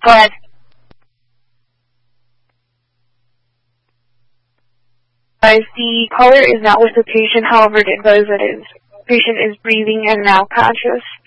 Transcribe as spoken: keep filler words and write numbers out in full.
Go ahead. Guys, the caller is not with the patient, however, it advised that his patient is breathing and now conscious.